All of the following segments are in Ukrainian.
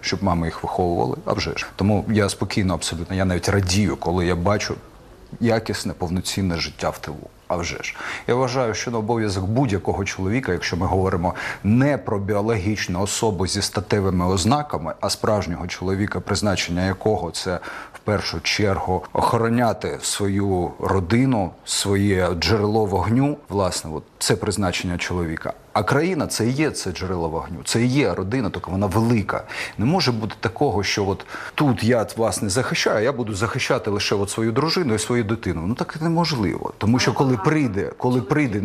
щоб мами їх виховували, а вже ж. Тому я спокійно абсолютно, я навіть радію, коли я бачу якісне, повноцінне життя в тилу. А вже ж. Я вважаю, що на обов'язок будь-якого чоловіка, якщо ми говоримо не про біологічну особу зі статевими ознаками, а справжнього чоловіка, призначення якого це в першу чергу охороняти свою родину, своє джерело вогню, власне, от це призначення чоловіка. А країна – це і є це джерело вогню, це і є родина, тільки вона велика. Не може бути такого, що от тут я вас не захищаю, а я буду захищати лише от свою дружину і свою дитину. Ну так неможливо. Тому що коли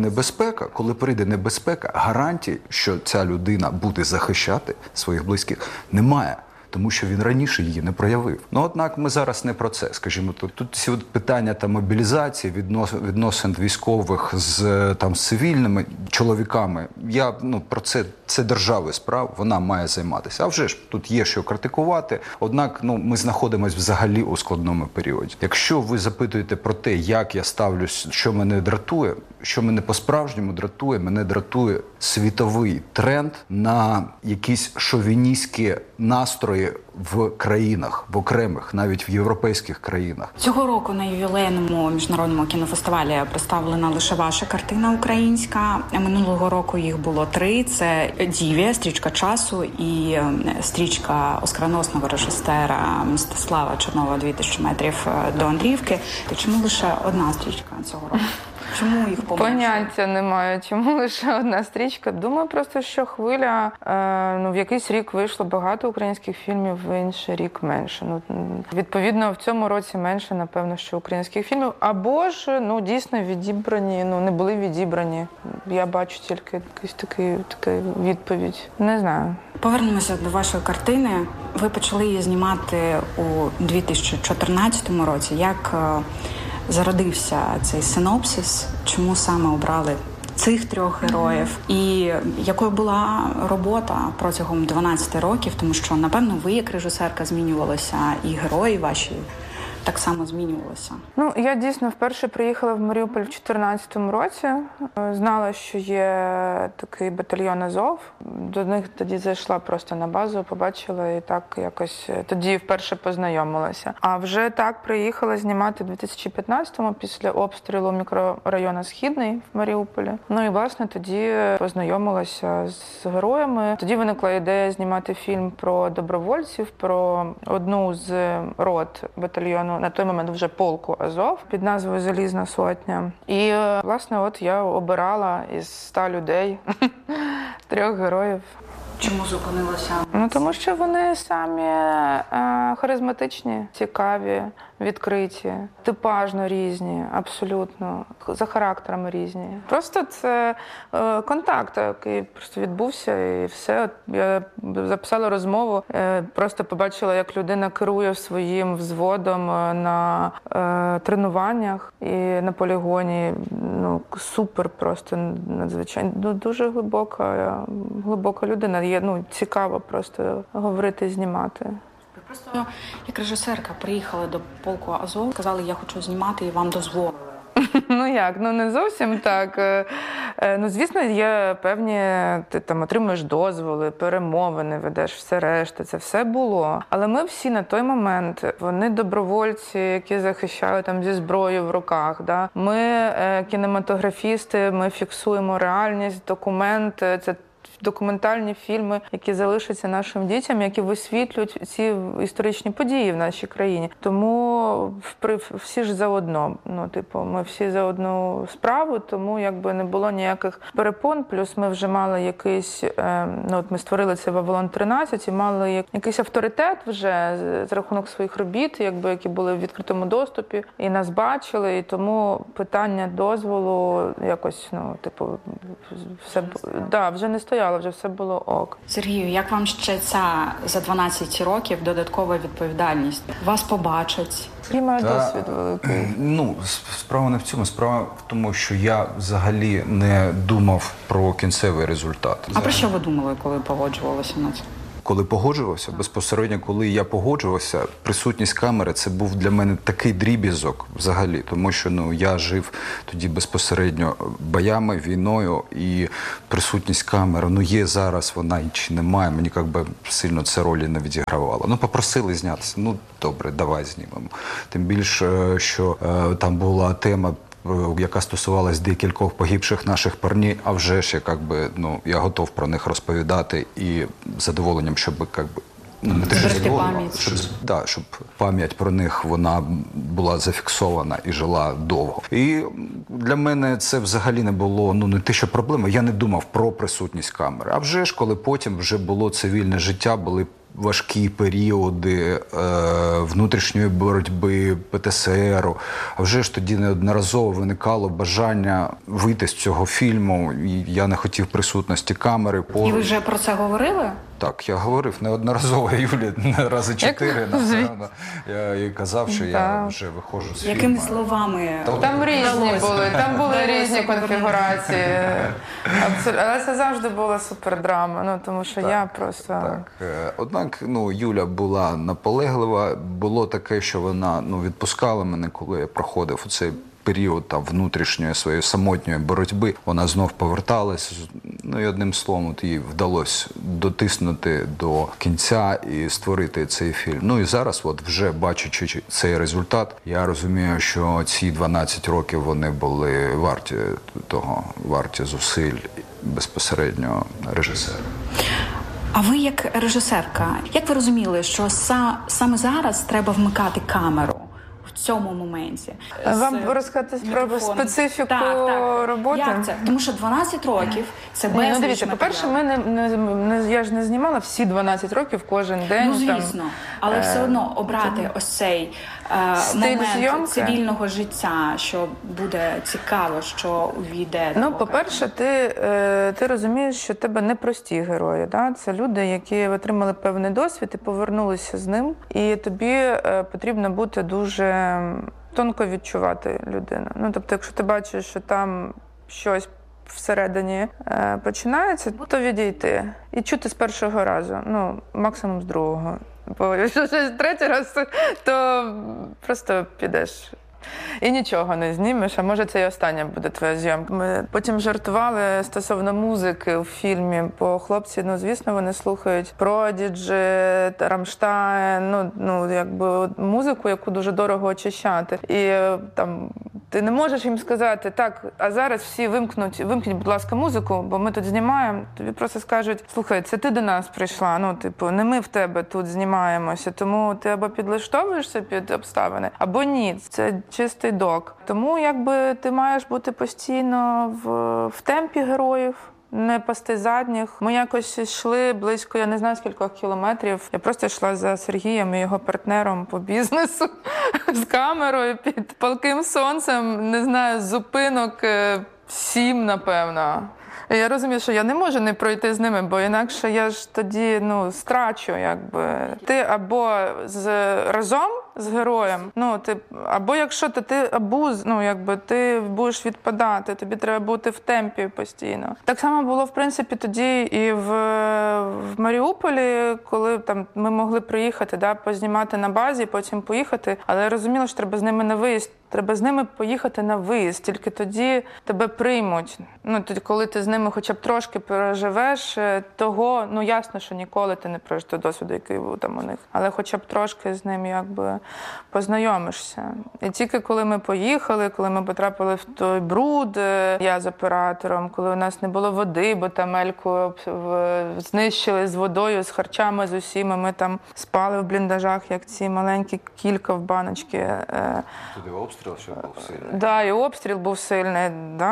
прийде небезпека, гарантій, що ця людина буде захищати своїх близьких, немає. Тому що він раніше її не проявив. Ну, однак ми зараз не про це, скажімо. Тут ці питання мобілізації, відносин військових з цивільними чоловіками, про це держави справ, вона має займатися. А вже ж, тут є що критикувати, однак ми знаходимося взагалі у складному періоді. Якщо ви запитуєте про те, як я ставлюсь, що мене дратує, що мене по-справжньому дратує, мене дратує світовий тренд на якісь шовіністські настрої в країнах, в окремих, навіть в європейських країнах. Цього року на ювілейному міжнародному кінофестивалі представлена лише ваша картина українська. Минулого року їх було 3. Це «Дівія», «Стрічка часу» і стрічка оскароносного режисера Мстислава Чернова «2000 метрів до Андріївки». Чому лише одна стрічка цього року? Чому їх поменше? Поняття немає. Чому лише одна стрічка? Думаю, просто що хвиля, в якийсь рік вийшло багато українських фільмів, в інший рік менше. Відповідно, в цьому році менше, напевно, що українських фільмів. Або ж, дійсно відібрані, не були відібрані. Я бачу тільки якусь таку відповідь. Не знаю. Повернемося до вашої картини. Ви почали її знімати у 2014 році. Як зародився цей синопсис? Чому саме обрали цих 3 героїв? І якою була робота протягом 12 років? Тому що, напевно, ви як режисерка змінювалися, і герої ваші так само змінювалися. Я дійсно вперше приїхала в Маріуполь в 2014 році. Знала, що є такий батальйон «Азов». До них тоді зайшла просто на базу, побачила і так якось тоді вперше познайомилася. А вже так приїхала знімати в 2015-му після обстрілу мікрорайону Східний в Маріуполі. І, власне, тоді познайомилася з героями. Тоді виникла ідея знімати фільм про добровольців, про одну з рот батальйону, на той момент вже полку «Азов» під назвою «Залізна сотня». І, власне, от я обирала із 100 людей 3 героїв. Чому зупинилася? Тому що вони самі харизматичні, цікаві, відкриті, типажно різні, абсолютно, за характерами різні. Просто це контакт, який просто відбувся, і все. Я записала розмову, просто побачила, як людина керує своїм взводом на тренуваннях і на полігоні. Супер, просто надзвичайно. Дуже глибока людина. Є, цікаво просто говорити, знімати. Ви просто як режисерка приїхали до полку «Азов», сказали, я хочу знімати, і вам дозволили. Не зовсім так. Звісно, є певні, ти отримуєш дозволи, перемовини, ведеш, все решта, це все було. Але ми всі на той момент, вони добровольці, які захищали зі зброєю в руках. Да? Ми кінематографісти, ми фіксуємо реальність, документи, це документальні фільми, які залишаться нашим дітям, які висвітлюють ці історичні події в нашій країні. Тому всі ж заодно. Ми всі за одну справу, тому не було ніяких перепон. Плюс ми вже мали якийсь, ми створили цей «Вавилон-13» і мали якийсь авторитет вже за рахунок своїх робіт, які були в відкритому доступі, і нас бачили, і тому питання дозволу якось, все, вже не стояло. Вже все було ок. Сергію, як вам ще ця за 12 років додаткова відповідальність? Вас побачать? Я маю досвід великий. Справа не в цьому. Справа в тому, що я взагалі не думав про кінцевий результат. А про що ви думали, коли погоджувалися на це? коли погоджувався, безпосередньо, коли я погоджувався, присутність камери – це був для мене такий дріб'язок взагалі, тому що я жив тоді безпосередньо боями, війною, і присутність камери, є зараз вона чи немає, мені сильно це ролі не відігравало. Попросили знятися, добре, давай знімемо. Тим більше, що там була тема, яка стосувалась декількох погибших наших парнів, а вже ж я готов про них розповідати і з задоволенням, щоб Зберегти пам'ять. щоб пам'ять про них вона була зафіксована і жила довго. І для мене це взагалі не було не те, що проблема. Я не думав про присутність камери. А вже ж, коли потім вже було цивільне життя, були важкі періоди внутрішньої боротьби, ПТСР. А вже ж тоді неодноразово виникало бажання вийти з цього фільму, і я не хотів присутності камери. І ви вже про це говорили? Так, я говорив неодноразово Юлі, рази 4, напевно. Я їй казав, що я вже виходжу з фільму. Якими словами? Там різні були, там були різні конфігурації. Але це завжди була супердрама, тому що я просто... Так. Однак, Юля була наполеглива. Було таке, що вона відпускала мене, коли я проходив цей період внутрішньої своєї самотньої боротьби. Вона знов поверталась, і одним словом їй вдалося дотиснути до кінця і створити цей фільм. І зараз, вже бачачи цей результат, я розумію, що ці 12 років вони були варті того, варті зусиль безпосередньо режисера. А ви як режисерка, як ви розуміли, що саме зараз треба вмикати камеру? В цьому моменті. Вам розказати про специфіку роботи? Як це? Тому що 12 років – це безліч дивіться, по-перше, я ж не знімала всі 12 років кожен день. Звісно. Але все одно обрати ось цей момент зйомки цивільного життя, що буде цікаво, що увійде. По-перше, ти розумієш, що в тебе непрості герої. Да? Це люди, які отримали певний досвід і повернулися з ним. І тобі потрібно бути дуже тонко відчувати людину. Тобто, якщо ти бачиш, що там щось всередині починається, то відійти. І чути з першого разу, максимум з другого. Бо якщо щось третій раз, то просто підеш. І нічого не знімеш, а може це і остання буде твоя зйомка. Ми потім жартували стосовно музики у фільмі, бо хлопці, звісно, вони слухають Prodigy, Рамштайн, музику, яку дуже дорого очищати. І ти не можеш їм сказати, так, а зараз всі вимкніть, будь ласка, музику, бо ми тут знімаємо. Тобі просто скажуть, слухай, це ти до нас прийшла, не ми в тебе тут знімаємося, тому ти або підлаштовуєшся під обставини, або ні. Це чистий док. Тому ти маєш бути постійно в темпі героїв, не пасти задніх. Ми якось йшли близько, я не знаю скількох кілометрів. Я просто йшла за Сергієм і його партнером по бізнесу з камерою під палким сонцем, не знаю, зупинок 7, напевно. І я розумію, що я не можу не пройти з ними, бо інакше я ж тоді, страчу, Ти або разом з героєм, або якщо ти абуз, ти будеш відпадати, тобі треба бути в темпі постійно. Так само було, в принципі, тоді і в Маріуполі, коли ми могли приїхати, познімати на базі, потім поїхати, але я розуміла, що треба з ними на виїзд. Треба з ними поїхати на виїзд, тільки тоді тебе приймуть. Тоді, коли ти з ними хоча б трошки переживеш того, ясно, що ніколи ти не прожиш того досвіду, який був там у них, але хоча б трошки з ним познайомишся. І тільки коли ми поїхали, коли ми потрапили в той бруд, я з оператором, коли у нас не було води, бо там Ельку знищили з водою, з харчами, з усіма, ми там спали в бліндажах, як ці маленькі кілька в баночки. Туди обстріл ще був сильний. Так, і обстріл був сильний,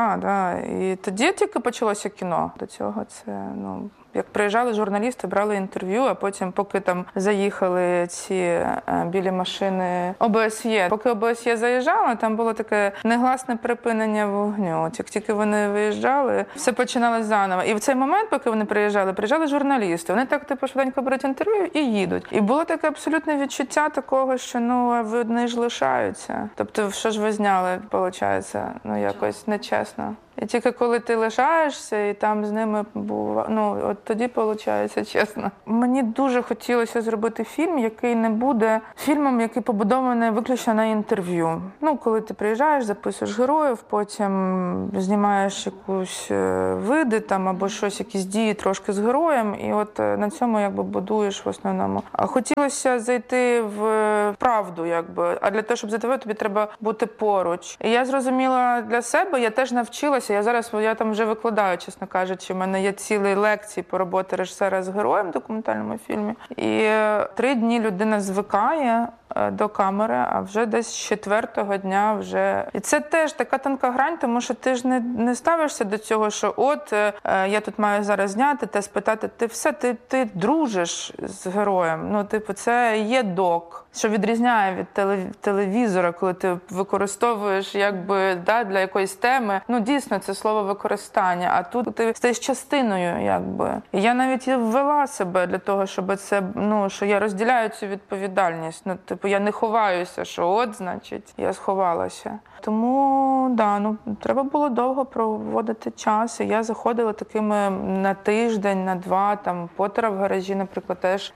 І тоді тільки почалося кіно. До цього це, як приїжджали журналісти, брали інтерв'ю, а потім, поки там заїхали ці білі машини ОБСЄ. Поки ОБСЄ заїжджали, там було таке негласне припинення вогню. Як тільки вони виїжджали, все починалося заново. І в цей момент, поки вони приїжджали журналісти. Вони так швиденько беруть інтерв'ю і їдуть. І було таке абсолютне відчуття такого, що вони ж лишаються. Тобто, що ж ви зняли, виходить, якось нечесно. І тільки коли ти лишаєшся і там з ними був, ну от тоді виходить, чесно. Мені дуже хотілося зробити фільм, який не буде фільмом, який побудований виключно на інтерв'ю. Ну, коли ти приїжджаєш, записуєш героїв, потім знімаєш якусь види там або щось, якісь дії трошки з героєм, і от на цьому якби будуєш в основному. А хотілося зайти в правду, якби. А для того, щоб зайти, тобі треба бути поруч. І я зрозуміла для себе, я теж навчилася. Я там вже викладаю, чесно кажучи. У мене є цілі лекції по роботі режисера з героєм в документальному фільмі. І 3 дні людина звикає до камери, а вже десь 4-го дня вже. І це теж така тонка грань, тому що ти ж не ставишся до цього, що от я тут маю зараз зняти те, спитати. Ти дружиш з героєм. Ну, типу, це є док, що відрізняє від телевізора, коли ти використовуєш якби для якоїсь теми. Ну, дійсно, це слово використання, а тут ти стаєш частиною, якби. І я навіть ввела себе для того, щоб це, ну, що я розділяю цю відповідальність. Ну, типу, я не ховаюся, що от, значить, я сховалася. Тому, треба було довго проводити час. І я заходила такими на тиждень, на 2, там, Поттера в гаражі, наприклад, теж.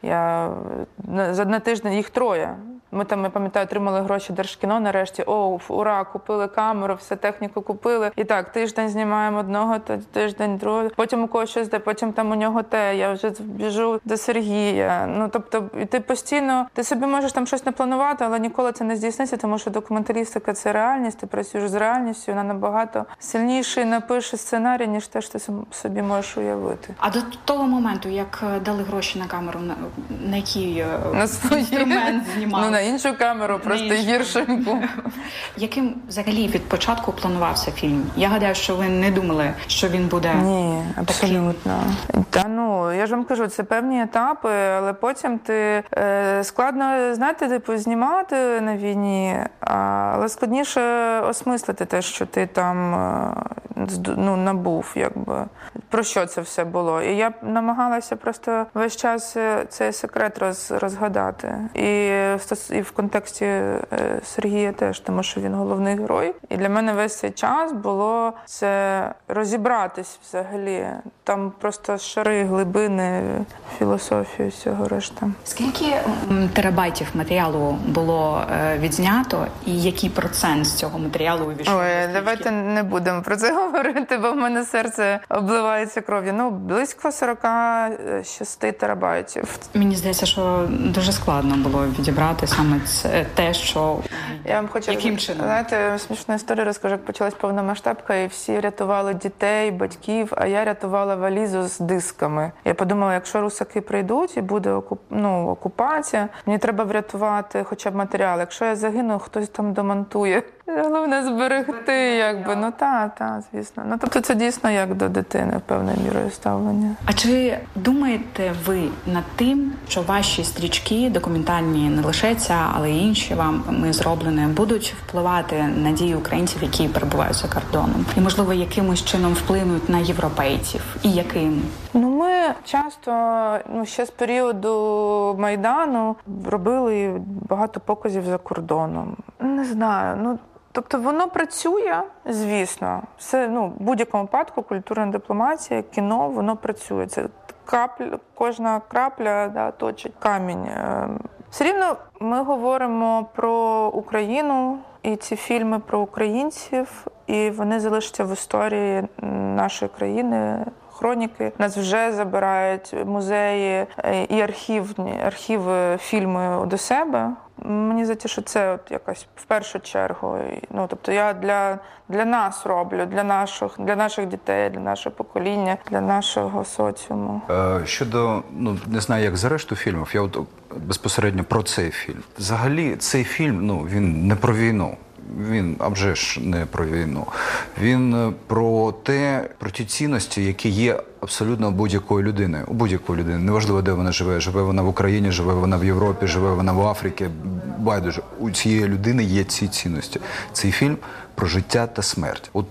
На тиждень їх 3. Ми там, я пам'ятаю, отримали гроші Держкіно нарешті. Ура, купили камеру, все техніку купили. І так, тиждень знімаємо одного, тиждень другого. Потім у когось щось, потім там у нього те. Я вже біжу до Сергія. Ну, тобто, ти постійно, ти собі можеш там щось не планувати, але ніколи це не здійсниться, тому що документалістика – це реальність, ти працюєш з реальністю, вона набагато сильніше напише сценарій, ніж те, що ти собі можеш уявити. А до того моменту, як дали гроші на камеру, на який на інструмент знімали? Ну, на іншу камеру, просто гіршеньку. Яким взагалі від початку планувався фільм? Я гадаю, що ви не думали, що він буде Ні, абсолютно. Я ж вам кажу, це певні етапи, але потім ти складно, знімати на війні, але складніше осмислити те, що ти там набув, якби. Про що це все було? І я намагалася просто весь час цей секрет розгадати. І в контексті Сергія теж, тому що він головний герой. І для мене весь цей час було це розібратись взагалі. Там просто шари, глибини, філософію, всього решта. Скільки терабайтів матеріалу було відзнято і який процент з цього матеріалу увійшов? Ой, давайте не будемо про це говорити, бо в мене серце обливається кров'ю. Близько 46 терабайтів. Мені здається, що дуже складно було відібрати саме те, що... Я вам хочу... Яким чином? Знаєте, смішну історію розкажу, як почалась повномасштабка, і всі рятували дітей, батьків, а я рятувала валізу з дисками. Я подумала, якщо русаки прийдуть і буде окупація, мені треба врятувати хоча б матеріал. Якщо я загину, хтось там домонтує. Головне зберегти, якби. Звісно. Тобто це дійсно як до дитини, певною мірою ставлення. А чи думаєте ви над тим, що ваші стрічки документальні, не лише ця, але й інші вами зроблені, будуть впливати на дії українців, які перебувають за кордоном? І, можливо, якимось чином вплинуть на європейців? І яким? Ми часто, ще з періоду Майдану, робили багато показів за кордоном. Не знаю, тобто воно працює, звісно. Все, в будь-якому випадку культурна дипломатія, кіно, воно працює. Це кожна крапля точить камінь. Все рівно ми говоримо про Україну, і ці фільми про українців, і вони залишаться в історії нашої країни. Хроніки. Нас вже забирають музеї і архіви, фільми до себе. Мені здається, що це якась в першу чергу. Тобто я для нас роблю, для наших дітей, для нашого покоління, для нашого соціуму. Щодо, не знаю, як за решту фільмів, я безпосередньо про цей фільм. Взагалі, цей фільм, він не про війну. Він, а вже ж, не про війну. Він про ті цінності, які є абсолютно у будь-якої людини. У будь-якої людини. Неважливо, де вона живе. Живе вона в Україні, живе вона в Європі, живе вона в Африці. Байдуже. У цієї людини є ці цінності. Цей фільм про життя та смерть. От в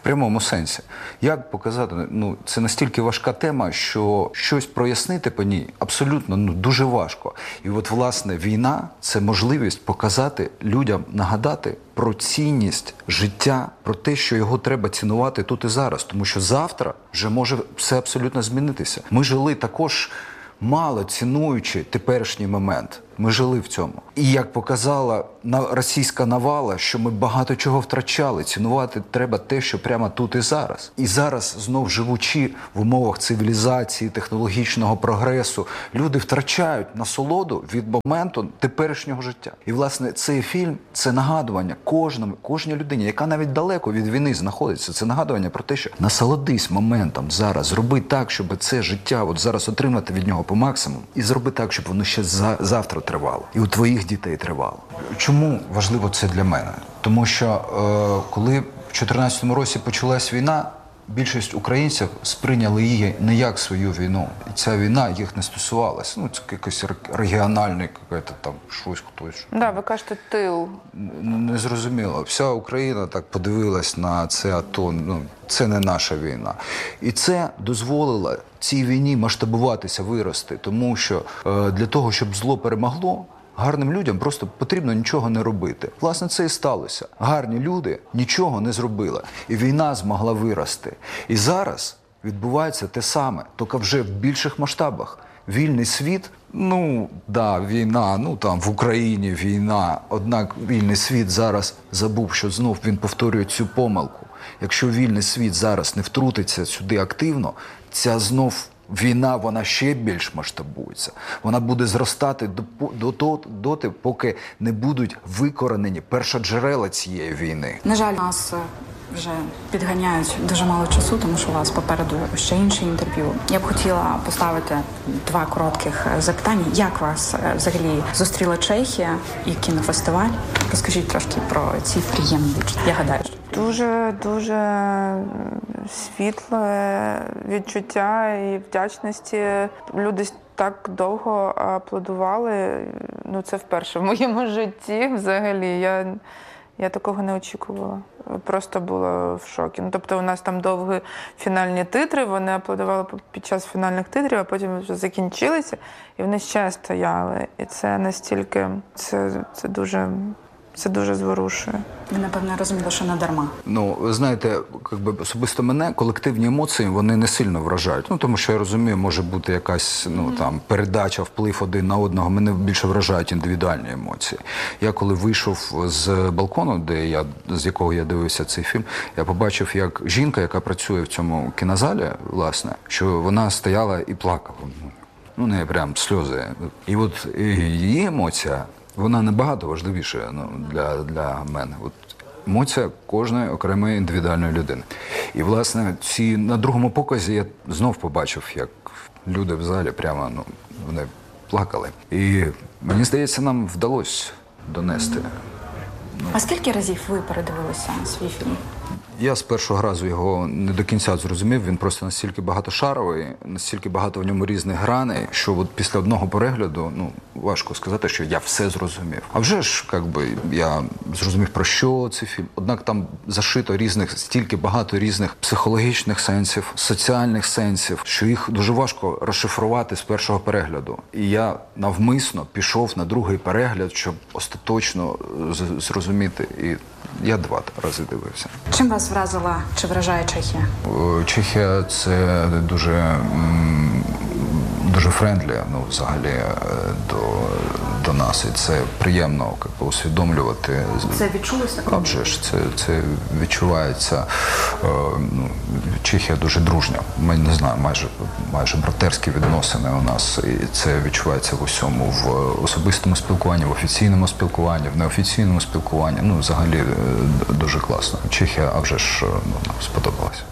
прямому сенсі. Як показати? Ну, це настільки важка тема, що щось прояснити по ній абсолютно дуже важко. І от, власне, війна – це можливість показати людям, нагадати про цінність життя, про те, що його треба цінувати тут і зараз. Тому що завтра вже може все абсолютно змінитися. Ми жили також мало цінуючи теперішній момент. Ми жили в цьому. І як показала російська навала, що ми багато чого втрачали. Цінувати треба те, що прямо тут і зараз. І зараз, знов живучи в умовах цивілізації, технологічного прогресу, люди втрачають насолоду від моменту теперішнього життя. І, власне, цей фільм – це нагадування кожній людині, яка навіть далеко від війни знаходиться. Це нагадування про те, що насолодись моментом зараз, зроби так, щоб це життя от зараз отримати від нього по максимуму, і зроби так, щоб воно ще завтра тривало. І у твоїх дітей тривало. Чому важливо це для мене? Тому що коли в 2014 році почалась війна, більшість українців сприйняли її не як свою війну. І ця війна їх не стосувалася. Ну, це якийсь регіональний, там, щось, хтось. Да, ви кажете, тил. Незрозуміло. Вся Україна так подивилась на це АТО. Ну, це не наша війна. І це дозволило цій війні масштабуватися, вирости. Тому що для того, щоб зло перемогло, гарним людям просто потрібно нічого не робити. Власне, це і сталося. Гарні люди нічого не зробили. І війна змогла вирости. І зараз відбувається те саме, тільки вже в більших масштабах. Вільний світ, війна, там в Україні війна. Однак вільний світ зараз забув, що знов він повторює цю помилку. Якщо вільний світ зараз не втрутиться сюди активно, ця знов війна, вона ще більш масштабується. Вона буде зростати доти, поки не будуть викоренені першоджерела цієї війни. На жаль, нас вже підганяють дуже мало часу, тому що у вас попереду ще інше інтерв'ю. Я б хотіла поставити 2 коротких запитання. Як вас взагалі зустріла Чехія і кінофестиваль? Розкажіть трошки про ці приємні відчуття. Я гадаю, що Дуже світле відчуття і вдячності. Люди так довго аплодували. Це вперше в моєму житті взагалі. Я такого не очікувала. Просто була в шокі. Тобто у нас там довгі фінальні титри, вони аплодували під час фінальних титрів, а потім вже закінчилися, і вони ще стояли. І це настільки, це дуже зворушує. ви, напевно, розуміли, що не дарма. Ви знаєте, особисто мене колективні емоції, вони не сильно вражають. Тому що я розумію, може бути якась передача, вплив один на одного. Мене більше вражають індивідуальні емоції. Я коли вийшов з балкону, з якого я дивився цей фільм, я побачив, як жінка, яка працює в цьому кінозалі, власне, що вона стояла і плакала. У неї прям сльози. І от її емоція, вона набагато важливіша для мене. Емоція кожної окремої індивідуальної людини. І, власне, на другому показі я знов побачив, як люди в залі прямо, вони плакали. І мені здається, нам вдалося донести. А скільки разів ви передивилися свій фільм? Я з першого разу його не до кінця зрозумів, він просто настільки багатошаровий, настільки багато в ньому різних граней, що після одного перегляду, важко сказати, що я все зрозумів. А вже ж, я зрозумів, про що цей фільм. Однак там зашито стільки багато різних психологічних сенсів, соціальних сенсів, що їх дуже важко розшифрувати з першого перегляду. І я навмисно пішов на другий перегляд, щоб остаточно зрозуміти. І я 2 рази дивився. Чим вас вразила чи вражає Чехія? Чехія – це дуже френдлі, взагалі, до нас. І це приємно усвідомлювати. Це відчулося так? А вже ж, це відчувається. Чехія дуже дружня. Ми, не знаю, майже братерські відносини у нас. І це відчувається в усьому. В особистому спілкуванні, в офіційному спілкуванні, в неофіційному спілкуванні. Взагалі дуже класно. Чехія, а вже ж, сподобалася.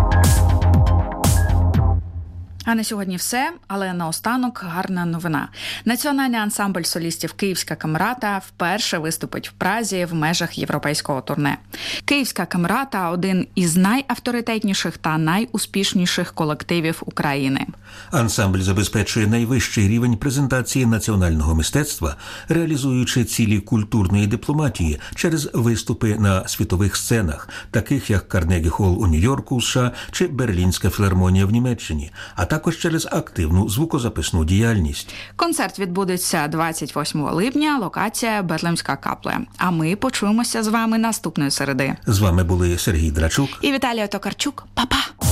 А на сьогодні все, але наостанок гарна новина. Національний ансамбль солістів «Київська камерата» вперше виступить в Празі в межах європейського турне. «Київська камерата» – один із найавторитетніших та найуспішніших колективів України. Ансамбль забезпечує найвищий рівень презентації національного мистецтва, реалізуючи цілі культурної дипломатії через виступи на світових сценах, таких як Карнегі-Холл у Нью-Йорку, США чи Берлінська філармонія в Німеччині, а також через активну звукозаписну діяльність. Концерт відбудеться 28 липня, локація Бетлемська капля. А ми почуємося з вами наступної середи. З вами були Сергій Драчук І Віталія Токарчук. Па-па!